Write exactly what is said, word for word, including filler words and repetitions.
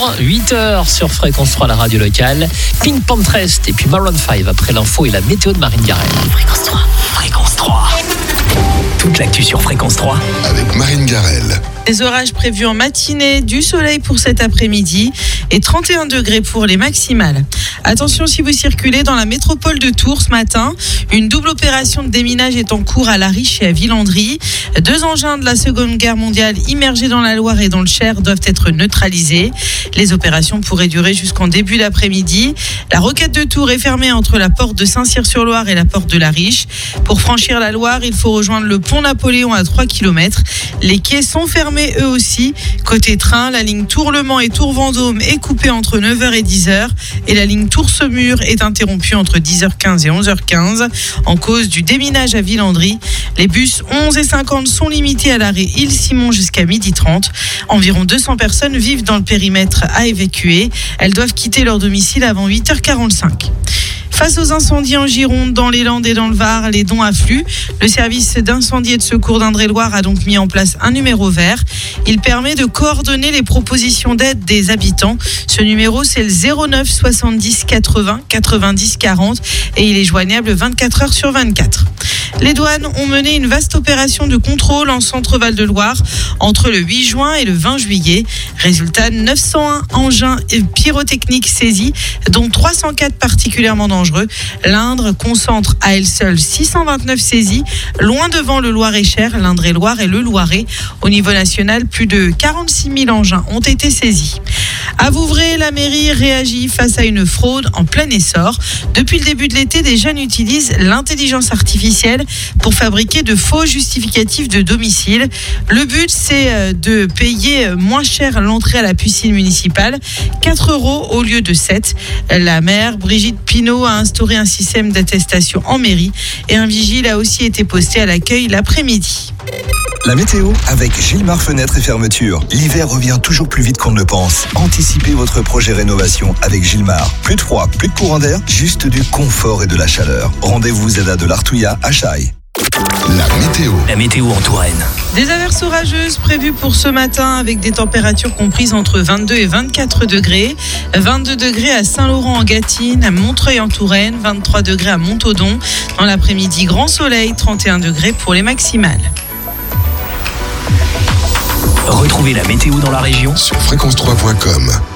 retour, huit heures sur Fréquence trois, la radio locale. Pink Pantrest et puis Maroon cinq après l'info et la météo de Marine Garel. Fréquence trois. Fréquence trois. Toute l'actu sur Fréquence trois. Avec Marine Garel. Des orages prévus en matinée, du soleil pour cet après-midi et trente et un degrés pour les maximales. Attention si vous circulez dans la métropole de Tours ce matin. Une double opération de déminage est en cours à La Riche et à Villandry. Deux engins de la Seconde Guerre mondiale immergés dans la Loire et dans le Cher doivent être neutralisés. Les opérations pourraient durer jusqu'en début d'après-midi. La rocade de Tours est fermée entre la porte de Saint-Cyr-sur-Loire et la porte de La Riche. Pour franchir la Loire, il faut rejoindre le pont Napoléon à trois kilomètres. Les quais sont fermés eux aussi. Côté train, la ligne Tours-Le Mans et Tours-Vendôme est coupée entre neuf heures et dix heures et la ligne Tours-Semur est interrompue entre dix heures quinze et onze heures quinze en cause du déminage à Villandry. Les bus onze et cinquante sont limités à l'arrêt Île-Simon jusqu'à midi trente. Environ deux cents personnes vivent dans le périmètre à évacuer. Elles doivent quitter leur domicile avant huit heures quarante-cinq. Face aux incendies en Gironde, dans les Landes et dans le Var, les dons affluent. Le service d'incendie et de secours d'Indre-et-Loire a donc mis en place un numéro vert. Il permet de coordonner les propositions d'aide des habitants. Ce numéro, c'est le zéro neuf soixante-dix quatre-vingts quatre-vingt-dix quarante et il est joignable vingt-quatre heures sur vingt-quatre. Les douanes ont mené une vaste opération de contrôle en Centre-Val de Loire entre le huit juin et le vingt juillet. Résultat, neuf cent un engins pyrotechniques saisis, dont trois cent quatre particulièrement dangereux. L'Indre concentre à elle seule six cent vingt-neuf saisies, loin devant le Loir-et-Cher, l'Indre-et-Loire et le Loiret. Au niveau national, plus de quarante-six mille engins ont été saisis. À Vouvray, la mairie réagit face à une fraude en plein essor. Depuis le début de l'été, des jeunes utilisent l'intelligence artificielle pour fabriquer de faux justificatifs de domicile. Le but, c'est de payer moins cher l'entrée à la piscine municipale, quatre euros au lieu de sept. La maire, Brigitte Pinault, a instauré un système d'attestation en mairie et un vigile a aussi été posté à l'accueil l'après-midi. La météo avec Gilmar Fenêtres et Fermetures. L'hiver revient toujours plus vite qu'on ne le pense. Anticipez votre projet rénovation avec Gilmar. Plus de froid, plus de courant d'air, juste du confort et de la chaleur. Rendez-vous Zeda de l'Artouillat à Chaille. La météo. La météo en Touraine. Des averses orageuses prévues pour ce matin avec des températures comprises entre vingt-deux et vingt-quatre degrés. vingt-deux degrés à Saint-Laurent en Gâtine, à Montreuil en Touraine, vingt-trois degrés à Montaudoin. Dans l'après-midi, grand soleil, trente et un degrés pour les maximales. Retrouvez la météo dans la région Sur fréquence trois point com.